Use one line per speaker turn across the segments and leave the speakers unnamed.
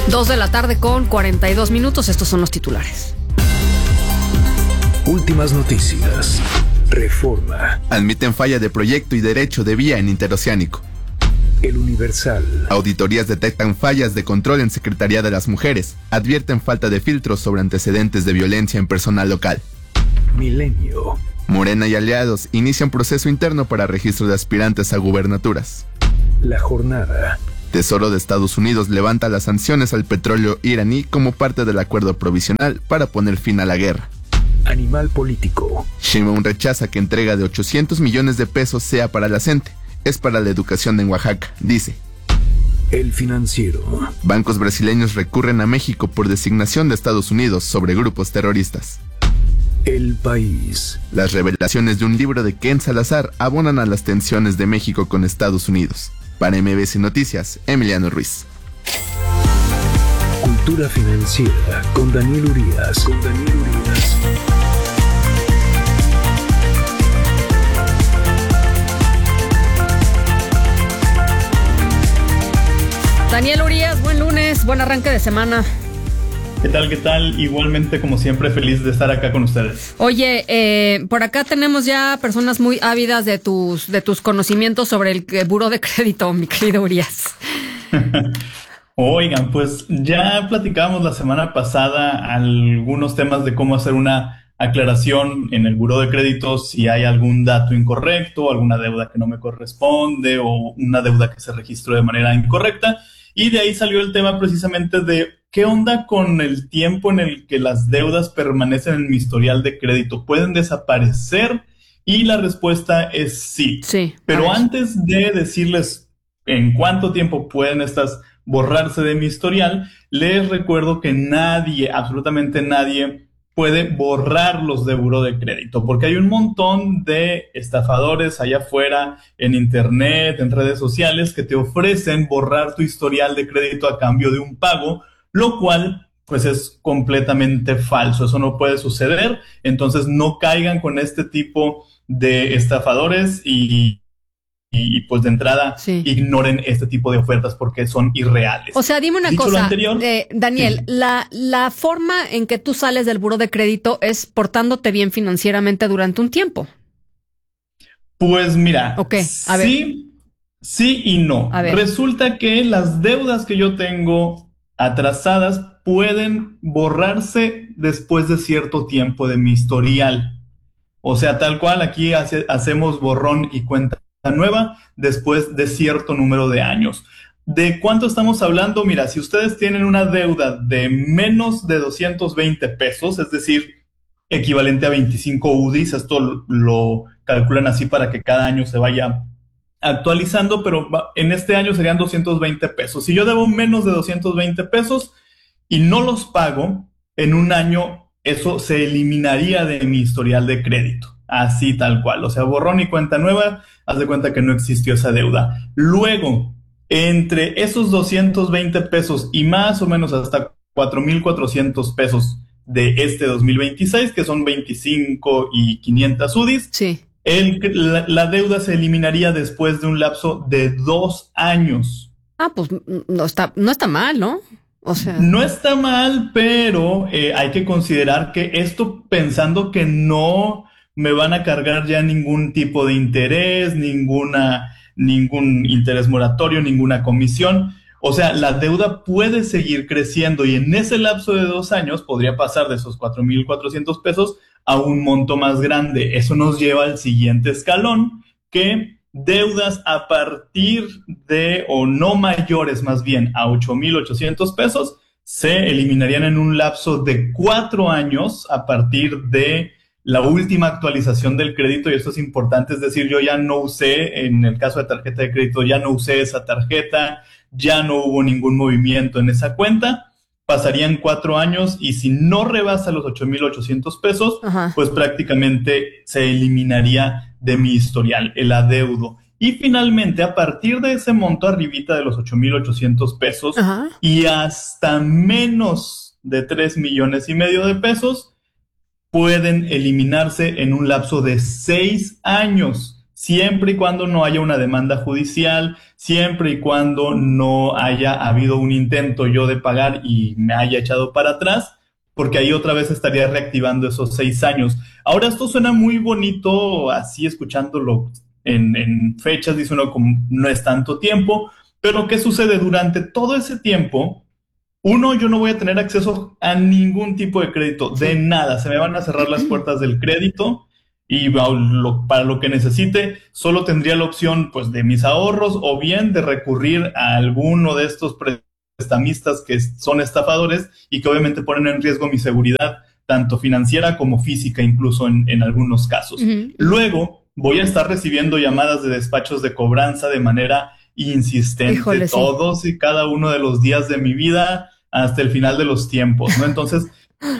2:42 p.m. Estos son los titulares.
Últimas noticias. Reforma.
Admiten falla de proyecto y derecho de vía en interoceánico.
El Universal.
Auditorías detectan fallas de control en Secretaría de las Mujeres. Advierten falta de filtros sobre antecedentes de violencia en personal local.
Milenio.
Morena y aliados inician proceso interno para registro de aspirantes a gubernaturas.
La Jornada.
Tesoro de Estados Unidos levanta las sanciones al petróleo iraní como parte del acuerdo provisional para poner fin a la guerra.
Animal político.
Sheinbaum rechaza que entrega de 800 millones de pesos sea para la CENTE. Es para la educación en Oaxaca, dice.
El Financiero.
Bancos brasileños recurren a México por designación de Estados Unidos sobre grupos terroristas.
El País.
Las revelaciones de un libro de Ken Salazar abonan a las tensiones de México con Estados Unidos. Para MBS Noticias, Emiliano Ruiz.
Cultura financiera con Daniel Urías.
Daniel Urías, buen lunes, buen arranque de semana.
¿Qué tal? ¿Qué tal? Igualmente, como siempre, feliz de estar acá con ustedes.
Oye, por acá tenemos ya personas muy ávidas de tus conocimientos sobre el buró de crédito, mi querido Urías.
Oigan, pues ya platicábamos la semana pasada algunos temas de cómo hacer una aclaración en el buró de crédito si hay algún dato incorrecto, alguna deuda que no me corresponde o una deuda que se registró de manera incorrecta. Y de ahí salió el tema precisamente de qué onda con el tiempo en el que las deudas permanecen en mi historial de crédito. ¿Pueden desaparecer? Y la respuesta es sí.
Sí.
Pero antes de decirles en cuánto tiempo pueden estas borrarse de mi historial, les recuerdo que nadie, absolutamente nadie, puede borrarlos de buró de crédito, porque hay un montón de estafadores allá afuera, en internet, en redes sociales, que te ofrecen borrar tu historial de crédito a cambio de un pago, lo cual pues es completamente falso. Eso no puede suceder. Entonces no caigan con este tipo de estafadores y pues de entrada
sí,
ignoren este tipo de ofertas porque son irreales.
O sea, dime una
Dicho
cosa,
lo anterior,
Daniel,
sí.
la forma en que tú sales del buró de crédito es portándote bien financieramente durante un tiempo.
Pues mira,
Okay, a ver.
sí y no.
A ver.
Resulta que las deudas que yo tengo atrasadas pueden borrarse después de cierto tiempo de mi historial. O sea, tal cual aquí hacemos borrón y cuenta nueva después de cierto número de años. ¿De cuánto estamos hablando? Mira, si ustedes tienen una deuda de menos de 220 pesos, es decir, equivalente a 25 UDIs, esto lo calculan así para que cada año se vaya actualizando, pero en este año serían 220 pesos. Si yo debo menos de 220 pesos y no los pago, en un año eso se eliminaría de mi historial de crédito. Así tal cual, o sea, borrón y cuenta nueva, haz de cuenta que no existió esa deuda. Luego, entre esos 220 pesos y más o menos hasta 4,400 pesos de este 2026, que son 25 y 500 UDIs,
sí,
la deuda se eliminaría después de un lapso de 2 años.
Ah, pues no está mal, ¿no? O sea,
no está mal, pero hay que considerar que esto pensando que no me van a cargar ya ningún tipo de interés, ningún interés moratorio, ninguna comisión. O sea, la deuda puede seguir creciendo y en ese lapso de 2 años podría pasar de esos 4,400 pesos a un monto más grande. Eso nos lleva al siguiente escalón, que deudas a partir de, o no mayores más bien, a 8,800 pesos, se eliminarían en un lapso de 4 años a partir de la última actualización del crédito. Y esto es importante, es decir, yo ya no usé, en el caso de tarjeta de crédito, ya no usé esa tarjeta, ya no hubo ningún movimiento en esa cuenta, pasarían 4 años y si no rebasa los 8,800 pesos,
ajá,
pues prácticamente se eliminaría de mi historial el adeudo. Y finalmente, a partir de ese monto arribita de los 8,800 pesos,
ajá,
y hasta menos de 3,5 millones de pesos, pueden eliminarse en un lapso de 6 años. siempre y cuando no haya una demanda judicial, siempre y cuando no haya habido un intento yo de pagar y me haya echado para atrás, porque ahí otra vez estaría reactivando esos 6 años. Ahora, esto suena muy bonito, así escuchándolo en fechas, dice uno, como no es tanto tiempo, pero ¿qué sucede? Durante todo ese tiempo, uno, yo no voy a tener acceso a ningún tipo de crédito, de nada, se me van a cerrar las puertas del crédito y para lo que necesite, solo tendría la opción pues de mis ahorros o bien de recurrir a alguno de estos prestamistas que son estafadores y que obviamente ponen en riesgo mi seguridad, tanto financiera como física, incluso en algunos casos. Uh-huh. Luego, voy a estar recibiendo llamadas de despachos de cobranza de manera insistente. Híjole, todos y cada uno de los días de mi vida hasta el final de los tiempos, ¿no? Entonces,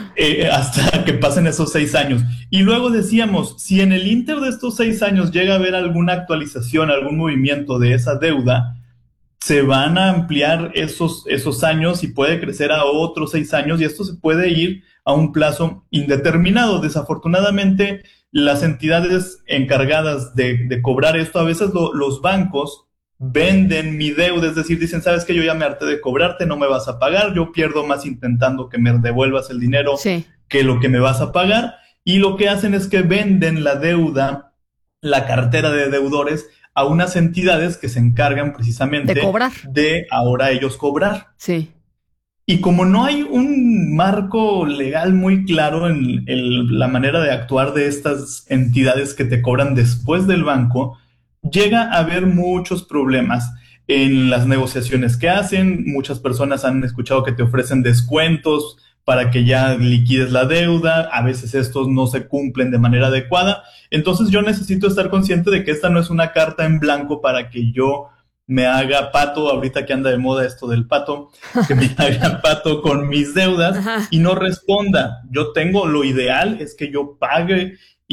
hasta que pasen esos 6 años. Y luego decíamos, si en el inter de estos 6 años llega a haber alguna actualización, algún movimiento de esa deuda, se van a ampliar esos años y puede crecer a otros 6 años y esto se puede ir a un plazo indeterminado. Desafortunadamente, las entidades encargadas de cobrar esto, a veces los bancos venden mi deuda, es decir, dicen, sabes que yo ya me harté de cobrarte, no me vas a pagar, yo pierdo más intentando que me devuelvas el dinero que lo que me vas a pagar, y lo que hacen es que venden la deuda, la cartera de deudores, a unas entidades que se encargan precisamente
de cobrar,
de ahora ellos cobrar.
Sí.
Y como no hay un marco legal muy claro en la manera de actuar de estas entidades que te cobran después del banco, llega a haber muchos problemas en las negociaciones que hacen. Muchas personas han escuchado que te ofrecen descuentos para que ya liquides la deuda. A veces estos no se cumplen de manera adecuada. Entonces yo necesito estar consciente de que esta no es una carta en blanco para que yo me haga pato, ahorita que anda de moda esto del pato, que me haga pato con mis deudas y no responda. Yo tengo, lo ideal es que yo pague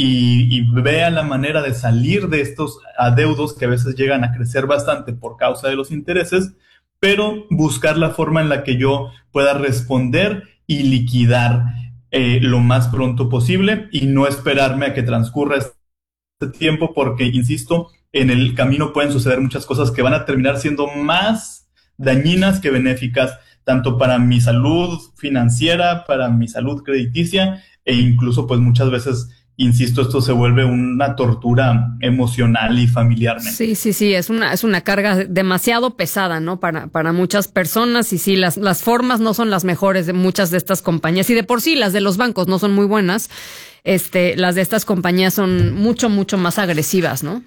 y vea la manera de salir de estos adeudos que a veces llegan a crecer bastante por causa de los intereses, pero buscar la forma en la que yo pueda responder y liquidar lo más pronto posible y no esperarme a que transcurra este tiempo porque, insisto, en el camino pueden suceder muchas cosas que van a terminar siendo más dañinas que benéficas, tanto para mi salud financiera, para mi salud crediticia e incluso pues muchas veces, insisto, esto se vuelve una tortura emocional y familiarmente.
Sí, es una carga demasiado pesada, ¿no? Para muchas personas y sí, las formas no son las mejores de muchas de estas compañías y de por sí las de los bancos no son muy buenas. Las de estas compañías son mucho, mucho más agresivas, ¿no?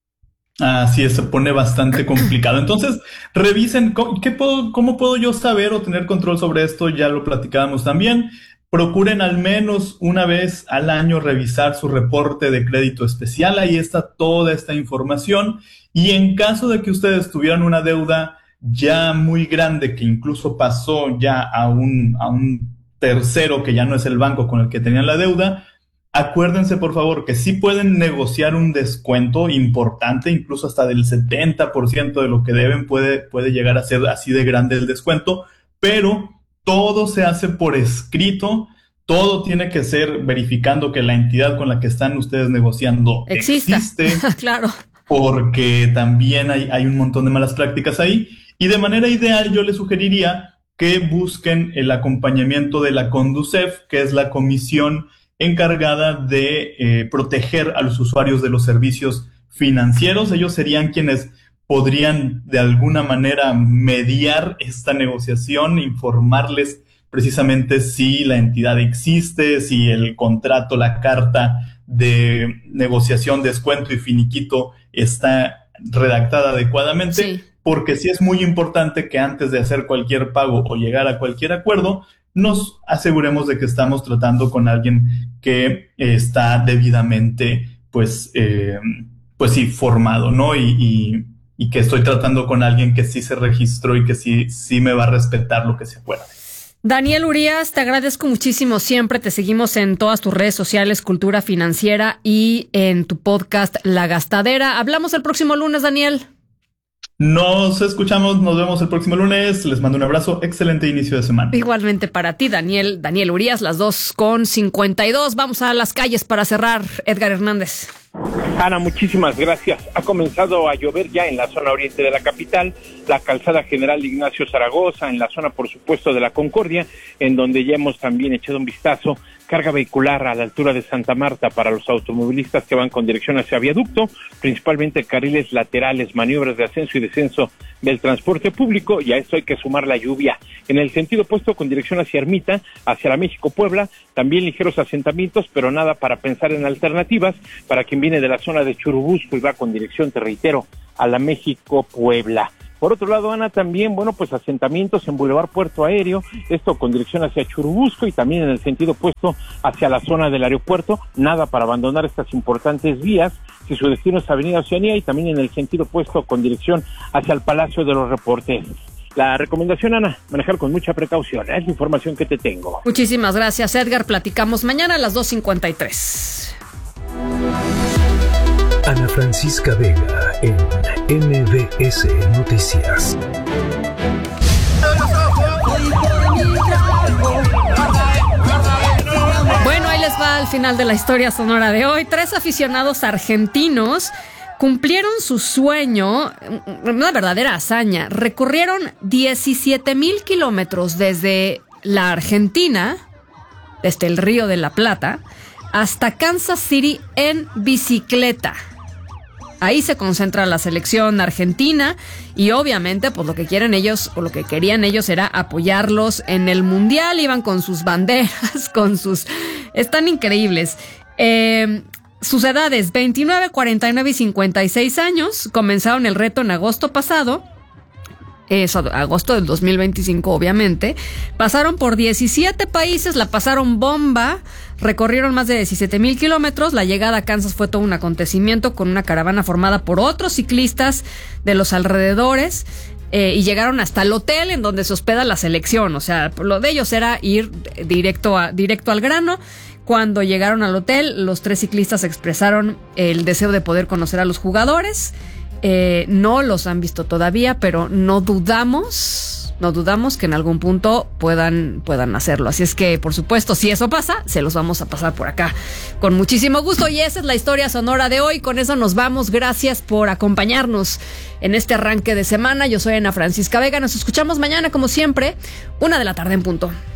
Así es, se pone bastante complicado. Entonces, revisen cómo puedo yo saber o tener control sobre esto, ya lo platicábamos también. Procuren al menos una vez al año revisar su reporte de crédito especial, ahí está toda esta información. Y en caso de que ustedes tuvieran una deuda ya muy grande, que incluso pasó ya a un tercero que ya no es el banco con el que tenían la deuda, acuérdense, por favor, que sí pueden negociar un descuento importante, incluso hasta del 70% de lo que deben puede llegar a ser así de grande el descuento, pero todo se hace por escrito, todo tiene que ser verificando que la entidad con la que están ustedes negociando existe.
Claro.
Porque también hay un montón de malas prácticas ahí. Y de manera ideal yo les sugeriría que busquen el acompañamiento de la Conducef, que es la comisión encargada de proteger a los usuarios de los servicios financieros. Ellos serían quienes podrían de alguna manera mediar esta negociación, informarles precisamente si la entidad existe, si el contrato, la carta de negociación, descuento y finiquito está redactada adecuadamente, sí. Porque sí es muy importante que antes de hacer cualquier pago o llegar a cualquier acuerdo, nos aseguremos de que estamos tratando con alguien que está debidamente, pues sí, formado, ¿no? Y que estoy tratando con alguien que sí se registró y que sí me va a respetar lo que se acuerde.
Daniel Urías, te agradezco muchísimo. Siempre te seguimos en todas tus redes sociales, Cultura Financiera, y en tu podcast La Gastadera. Hablamos el próximo lunes, Daniel.
Nos escuchamos, nos vemos el próximo lunes. Les mando un abrazo, excelente inicio de semana.
Igualmente para ti, Daniel Urías, las 2:52. Vamos a las calles para cerrar. Edgar Hernández.
Ana, muchísimas gracias. Ha comenzado a llover ya en la zona oriente de la capital, la calzada General Ignacio Zaragoza, en la zona, por supuesto, de la Concordia, en donde ya hemos también echado un vistazo. Carga vehicular a la altura de Santa Marta para los automovilistas que van con dirección hacia Viaducto, principalmente carriles laterales, maniobras de ascenso y descenso del transporte público, y a esto hay que sumar la lluvia. En el sentido opuesto, con dirección hacia Ermita, hacia la México-Puebla, también ligeros asentamientos, pero nada para pensar en alternativas para quien viene de la zona de Churubusco y va con dirección, te reitero, a la México-Puebla. Por otro lado, Ana, también, pues asentamientos en Boulevard Puerto Aéreo, esto con dirección hacia Churubusco y también en el sentido opuesto hacia la zona del aeropuerto, nada para abandonar estas importantes vías, si su destino es Avenida Oceanía, y también en el sentido opuesto con dirección hacia el Palacio de los Reportes. La recomendación, Ana, manejar con mucha precaución, es la información que te tengo.
Muchísimas gracias, Edgar. Platicamos mañana a las 2:53.
Ana Francisca Vega en MBS Noticias.
Bueno, ahí les va al final de la historia sonora de hoy. 3 aficionados argentinos cumplieron su sueño, una verdadera hazaña. Recorrieron 17,000 kilómetros desde la Argentina, desde el Río de la Plata, hasta Kansas City en bicicleta. Ahí se concentra la selección argentina y obviamente pues lo que quieren ellos o lo que querían ellos era apoyarlos en el mundial. Iban con sus banderas, están increíbles. Sus edades 29, 49 y 56 años. Comenzaron el reto en agosto pasado. Agosto del 2025, obviamente. Pasaron por 17 países, la pasaron bomba, recorrieron más de 17,000 kilómetros. La llegada a Kansas fue todo un acontecimiento con una caravana formada por otros ciclistas de los alrededores. Y llegaron hasta el hotel en donde se hospeda la selección. O sea, lo de ellos era ir directo al grano. Cuando llegaron al hotel, los 3 ciclistas expresaron el deseo de poder conocer a los jugadores. No los han visto todavía, pero no dudamos que en algún punto puedan hacerlo. Así es que, por supuesto, si eso pasa, se los vamos a pasar por acá con muchísimo gusto. Y esa es la historia sonora de hoy. Con eso nos vamos. Gracias por acompañarnos en este arranque de semana. Yo soy Ana Francisca Vega. Nos escuchamos mañana, como siempre, 1:00 p.m. en punto.